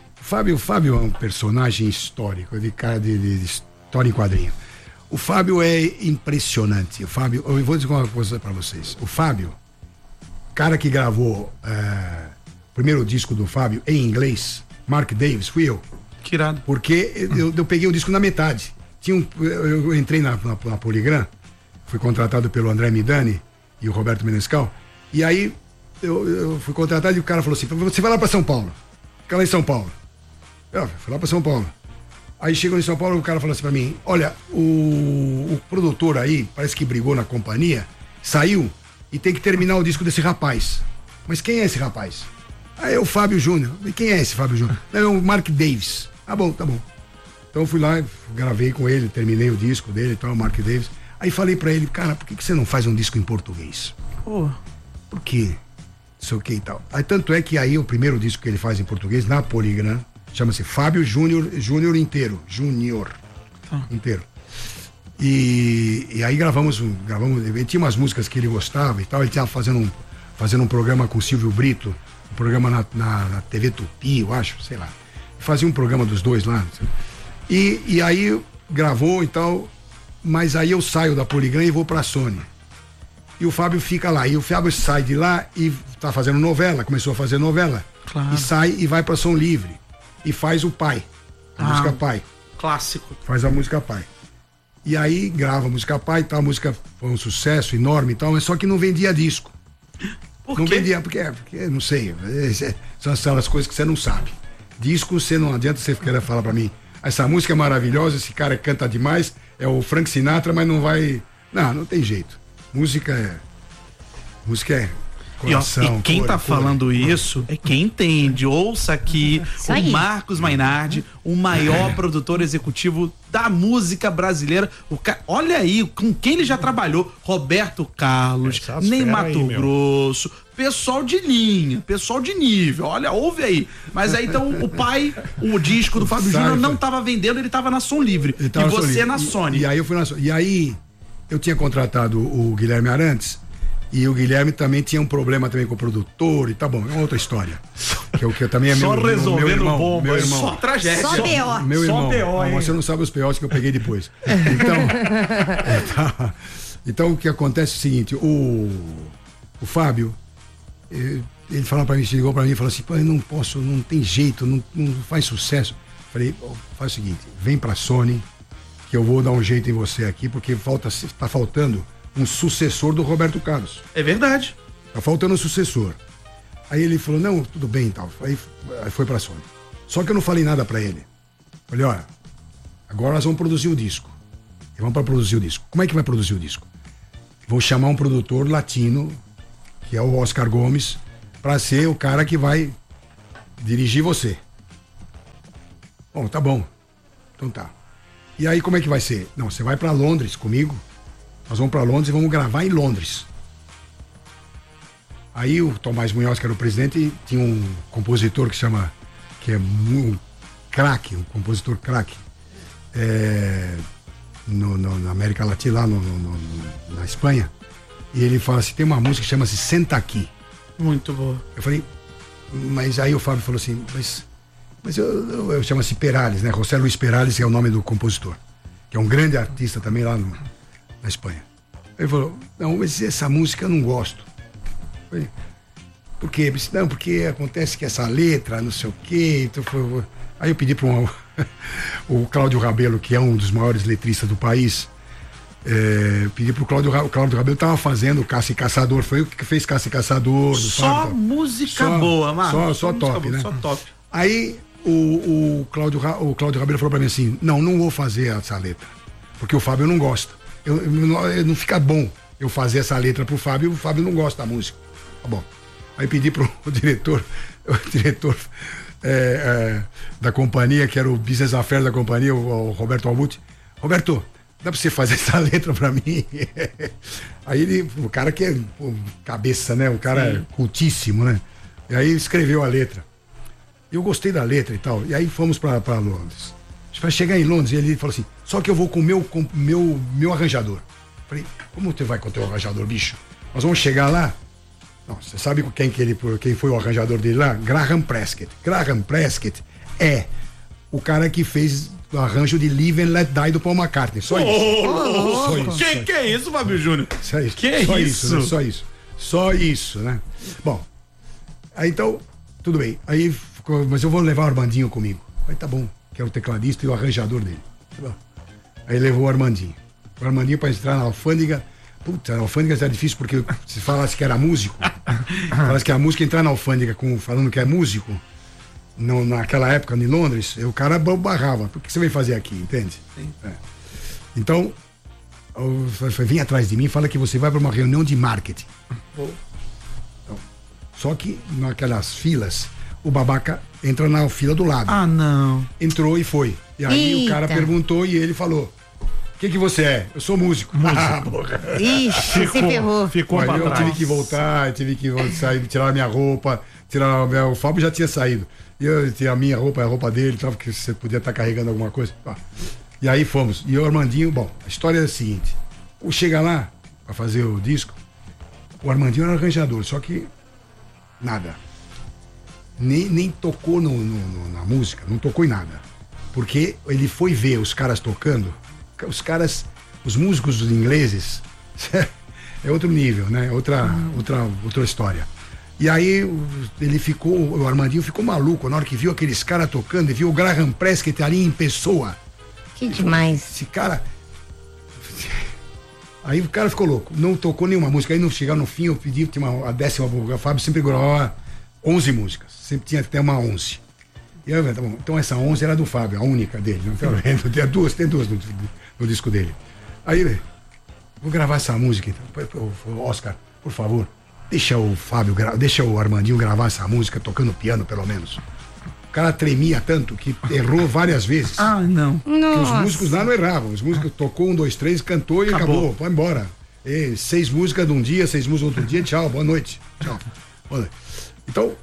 é um personagem histórico, de história em quadrinho. O Fábio é impressionante. Eu vou dizer uma coisa pra vocês. O Fábio, cara que gravou o primeiro disco do Fábio em inglês, Mark Davis, fui eu. Que irado. Porque eu peguei o disco na metade. Eu entrei na Poligram, fui contratado pelo André Midani e o Roberto Menescal, e aí eu fui contratado e o cara falou assim: você vai lá pra São Paulo. Fica lá em São Paulo. Eu fui lá pra São Paulo. Aí chegou em São Paulo, o cara falou assim pra mim: olha, o produtor aí, parece que brigou na companhia, saiu e tem que terminar o disco desse rapaz. Mas quem é esse rapaz? Aí é o Fábio Júnior. E quem é esse Fábio Júnior? É o Mark Davis. Tá bom. Então eu fui lá, gravei com ele, terminei o disco dele e tal, o Mark Davis. Aí falei pra ele: cara, por que você não faz um disco em português? Por quê? Não sei o que e tal. Aí tanto é que aí o primeiro disco que ele faz em português, na Poligram, chama-se Fábio Júnior inteiro. Inteiro. E aí gravamos, ele tinha umas músicas que ele gostava e tal, ele estava fazendo um programa com o Silvio Brito, um programa na TV Tupi, eu acho, sei lá. Fazia um programa dos dois lá. E aí gravou e tal, mas aí eu saio da Poligram e vou pra Sony. E o Fábio fica lá. E o Fábio sai de lá e tá fazendo novela, começou a fazer novela. Claro. E sai e vai pra Som Livre. E faz o Pai. A música Pai. Clássico. Faz a música Pai. E aí grava a música Pai e tal. A música foi um sucesso enorme e tal, mas só que não vendia disco. Por não quê? vendia, porque não sei. São aquelas coisas que você não sabe. Disco, você não adianta você querer falar pra mim: essa música é maravilhosa, esse cara canta demais, é o Frank Sinatra, mas não vai. Não tem jeito. Música é coração. E quem tá falando isso é quem entende. Ouça aqui o Marcos Mainardi, o maior produtor executivo da música brasileira. Olha aí, com quem ele já trabalhou: Roberto Carlos, Ney Mato Grosso, pessoal de linha, pessoal de nível. Olha, ouve aí. Mas aí então o Pai, o disco do Fábio Júnior não tava vendendo, ele tava na Som Livre. E você na Sony. E aí eu fui na Sony. E aí eu tinha contratado o Guilherme Arantes. E o Guilherme também tinha um problema também com o produtor e tá bom, é uma outra história. que também é só meu resolvendo meu irmão, bomba, meu irmão. só tragédia. Só B.O. Meu irmão. Só B.O., hein? Você não sabe os P.O.s que eu peguei depois. Então o que acontece é o seguinte, o Fábio, ele falou pra mim, chegou pra mim e falou assim, pô, eu não posso, não tem jeito, não faz sucesso. Falei, faz o seguinte, vem pra Sony, que eu vou dar um jeito em você aqui, porque tá faltando um sucessor do Roberto Carlos. É verdade. Tá faltando um sucessor. Aí ele falou, não, tudo bem e tal. Aí foi pra Sony. Só que eu não falei nada pra ele. Falei, olha, agora nós vamos produzir o disco. E vamos pra produzir o disco. Como é que vai produzir o disco? Vou chamar um produtor latino, que é o Oscar Gomes, pra ser o cara que vai dirigir você. Bom, tá bom. Então tá. E aí como é que vai ser? Não, você vai pra Londres comigo. Nós vamos pra Londres e vamos gravar em Londres. Aí o Tomás Munhoz, que era o presidente, tinha um compositor que é um craque, um compositor craque, na América Latina, lá na Espanha. E ele fala assim, tem uma música que chama-se Senta Aqui. Muito boa. Eu falei, mas aí o Fábio falou assim, mas eu chamo-se Perales, né? José Luis Perales, que é o nome do compositor, que é um grande artista também lá na Espanha. Ele falou, não, mas essa música eu não gosto. Eu falei, por quê? Eu disse, não, porque acontece que essa letra, não sei o quê. Então aí eu pedi para o Cláudio Rabelo, que é um dos maiores letristas do país, pedi pro Cláudio Rabelo, tava fazendo Caça e Caçador, foi o que fez Caça e Caçador. Só música boa, mano. Só top, né? Só top. Aí o Cláudio Rabelo falou pra mim assim, não vou fazer essa letra, porque o Fábio não gosta. Não fica bom eu fazer essa letra pro Fábio, o Fábio não gosta da música. Tá bom. Aí pedi pro diretor da companhia, que era o business affairs da companhia, o Roberto Albuti. Roberto, dá pra você fazer essa letra pra mim? Aí o cara que é cabeça, né? Um cara cultíssimo, né? E aí escreveu a letra. Eu gostei da letra e tal. E aí fomos pra Londres. Para chegar em Londres, ele falou assim, só que eu vou com o meu arranjador. Falei, como você vai com o teu arranjador, bicho? Nós vamos chegar lá. Não, você sabe quem foi o arranjador dele lá? Graham Prescott. Graham Prescott é o cara que fez o arranjo de Live and Let Die do Paul McCartney. Só isso. Que é isso, Fábio Júnior? Só isso. Que só isso? Né? Só isso, né? Bom, aí então, tudo bem. Aí, mas eu vou levar o Armandinho comigo. Aí tá bom, que é o tecladista e o arranjador dele. Tá bom. Aí levou o Armandinho. O Armandinho para entrar na alfândega. Puta, a alfândega era difícil porque se falasse que era músico, falasse que a música entrar na alfândega falando que é músico, naquela época em Londres, o cara barrava. O que você veio fazer aqui, entende? Então, vem atrás de mim e fala que você vai para uma reunião de marketing. Então, só que naquelas filas, o babaca entra na fila do lado. Ah, não. Entrou e foi. E aí o cara perguntou e ele falou: o que você é? Eu sou músico. Ixi, se ferrou. Ficou aí eu tive que voltar, sair, tirar a minha roupa, o Fábio já tinha saído. E eu tinha a minha roupa, a roupa dele, tal, porque você podia estar carregando alguma coisa. E aí fomos. E o Armandinho, bom, a história é a seguinte: chega lá para fazer o disco, o Armandinho era arranjador, só que nada. Nem tocou na música, não tocou em nada. Porque ele foi ver os caras tocando. Os músicos ingleses é outro nível, né? Outra história. E aí o Armandinho ficou maluco na hora que viu aqueles caras tocando e viu o Graham Prescott ali em pessoa. Que demais. Esse cara. Aí o cara ficou louco, não tocou nenhuma música. Aí não chegava no fim, eu pedi, tinha a décima, o Fábio sempre gravava 11 músicas, sempre tinha até uma 11. E eu, tá bom, então essa 11 era do Fábio, a única dele, não tá vendo? Tem duas no disco dele. Aí, vou gravar essa música, então. Oscar, por favor, deixa o Armandinho gravar essa música tocando piano, pelo menos. O cara tremia tanto que errou várias vezes. Ah, não. Os músicos lá não erravam. Os músicos tocou 1, 2, 3, cantou e acabou. Vai embora. 6 músicas de um dia, 6 músicas outro dia, tchau, boa noite. Tchau. Então,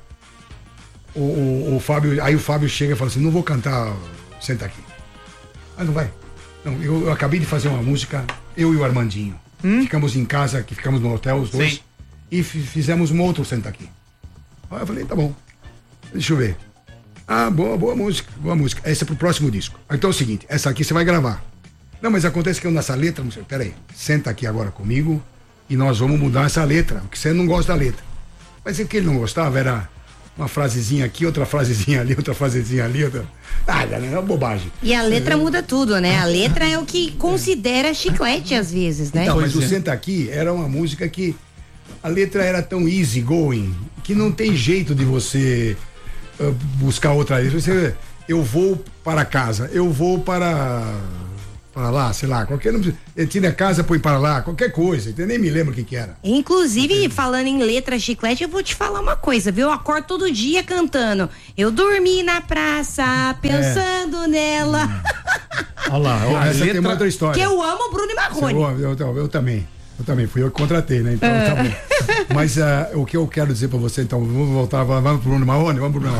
o Fábio, aí o Fábio chega e fala assim: não vou cantar, senta aqui. Ah, não vai? Não, eu acabei de fazer uma música, eu e o Armandinho. Ficamos em casa, que ficamos no hotel, os dois. Sim. E fizemos um outro senta aqui. Aí eu falei, tá bom. Deixa eu ver. Boa música. Essa é pro próximo disco. Então é o seguinte, essa aqui você vai gravar. Não, mas acontece que eu nessa letra, não sei, peraí, senta aqui agora comigo e nós vamos mudar essa letra, porque você não gosta da letra. Mas o que ele não gostava era uma frasezinha aqui, outra frasezinha ali, outra frasezinha ali, outra... é uma bobagem. E a letra muda tudo, né? A letra é o que considera chiclete às vezes, né? Então, mas o Senta Aqui era uma música que a letra era tão easy going que não tem jeito de você buscar outra letra. Eu vou para casa, eu vou para lá, sei lá, qualquer. Tira a casa, põe para lá, qualquer coisa, eu nem me lembro o que era. Inclusive, falando em letra chiclete, eu vou te falar uma coisa, viu? Eu acordo todo dia cantando. Eu dormi na praça, pensando nela. Olha lá, essa tem uma outra história. Que eu amo Bruno e Marrone. Eu também. Fui eu que contratei, né? Então tá bom. Mas o que eu quero dizer pra você, então, vamos voltar, vamos pro Bruno Marrone,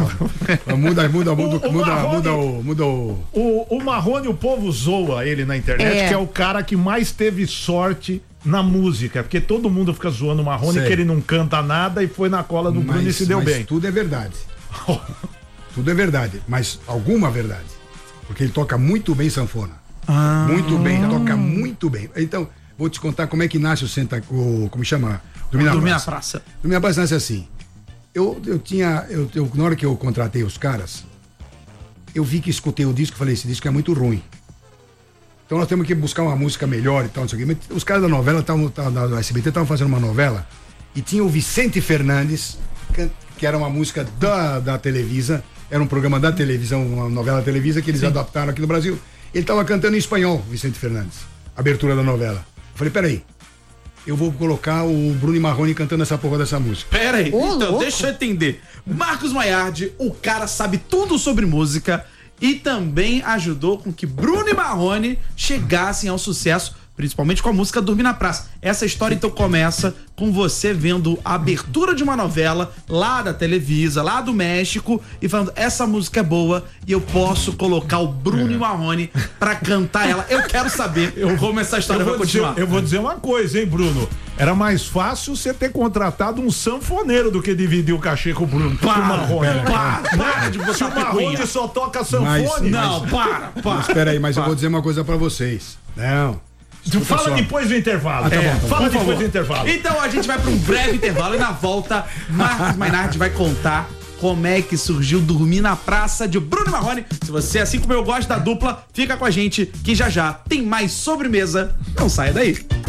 muda o... O Marrone, o povo zoa ele na internet, que é o cara que mais teve sorte na música, porque todo mundo fica zoando o Marrone, que ele não canta nada e foi na cola do Bruno e se deu bem. Tudo é verdade. Tudo é verdade, mas alguma verdade. Porque ele toca muito bem sanfona. Muito bem, toca muito bem. Então, vou te contar como é que nasce como chama? Dormir na Praça. Dormir na Praça nasce assim. Eu na hora que eu contratei os caras, eu vi que escutei o disco e falei, esse disco é muito ruim. Então nós temos que buscar uma música melhor e tal, não sei o quê. Os caras da novela, da SBT, estavam fazendo uma novela e tinha o Vicente Fernandes, que era uma música da Televisa, era um programa da televisão, uma novela da Televisa que eles adaptaram aqui no Brasil. Ele estava cantando em espanhol, Vicente Fernandes, abertura da novela. Falei, peraí, eu vou colocar o Bruno e Marrone cantando essa porra dessa música. Peraí, então deixa eu entender. Marcos Maiardi, o cara sabe tudo sobre música e também ajudou com que Bruno e Marrone chegassem ao sucesso, principalmente com a música Dormir na Praça. Essa história então começa com você vendo a abertura de uma novela lá da Televisa, lá do México, e falando, essa música é boa e eu posso colocar o Bruno e Marrone pra cantar ela. Eu quero saber como essa história vai continuar. Eu vou dizer uma coisa, hein, Bruno? Era mais fácil você ter contratado um sanfoneiro do que dividir o cachê com o Bruno. Para de botar se o Marrone só toca sanfone. Para. Mas espera aí, mas eu vou dizer uma coisa pra vocês. Não. Fala depois do intervalo. Fala depois do intervalo. Então a gente vai para um breve intervalo e na volta Marcos Mainardi vai contar como é que surgiu Dormir na Praça de Bruno e Marrone. Se você, assim como eu gosto da dupla, fica com a gente que já tem mais sobremesa. Não saia daí.